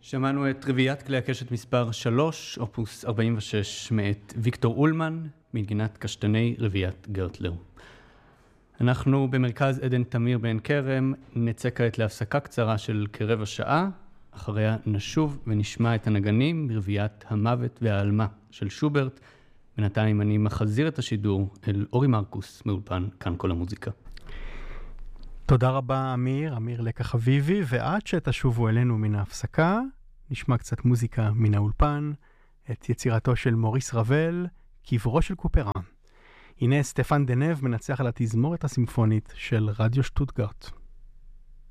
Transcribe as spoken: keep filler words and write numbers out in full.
שמענו את רביעיית כלי הקשת מספר שלוש, אופוס ארבעים ושש, מאת ויקטור אולמן, מנגינת קשתני רביעיית גרטלר. אנחנו במרכז עדן תמיר בעין כרם, נצא כעת להפסקה קצרה של כרבע שעה, אחריה נשוב ונשמע את הנגנים ברביעיית המוות והעלמה של שוברט. בינתיים אני מחזיר את השידור אל אורי מרקוס מאולפן כאן כל המוזיקה. תודה רבה אמיר, אמיר לקח אביבי, ועד שתשובו אלינו מן ההפסקה, נשמע קצת מוזיקה מן האולפן, את יצירתו של מוריס רבל, קברו של קופרן. הנה סטפן דנב מנצח על התזמורת הסימפונית של רדיו שטוטגרט.